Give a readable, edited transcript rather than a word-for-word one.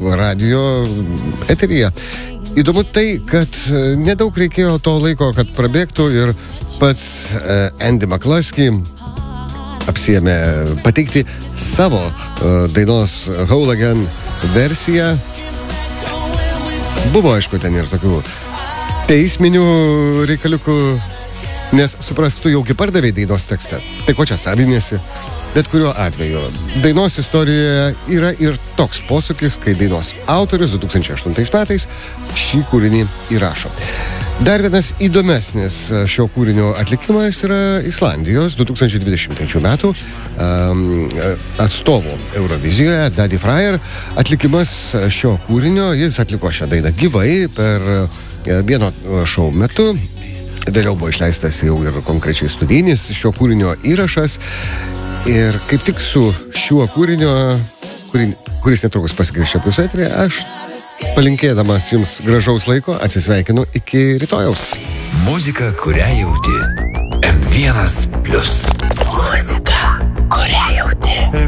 radio eteryje. Įdomu tai, kad nedaug reikėjo to laiko, kad prabėgtų ir pats Andy McCluskey apsiėmė pateikti savo dainos Whole Again versiją. Buvo, aišku, ten ir tokių teisminių reikaliukų, nes suprask, tu jau kaip pardavėjai dainos tekstą. Tai ko čia savinėsi? Bet kuriuo atveju. Dainos istorijoje yra ir toks posūkis, kai dainos autorius 2008 metais šį kūrinį įrašo. Dar vienas įdomesnis šio kūrinio atlikimas yra Islandijos 2023 metų atstovo Eurovizijoje, Daði Freyr. Atlikimas šio kūrinio, jis atliko šią dainą gyvai per vieno šou metu. Vėliau buvo išleistas jau ir konkrečiai studijinis šio kūrinio įrašas. Ir kaip tik su šiuo kūrinio, kuris netrukus pasigrįš čia pusę eterį, aš palinkėdamas jums gražaus laiko atsisveikinu iki rytojaus. Muzika, kurią jauti. M1+. Muzika, kurią jauti.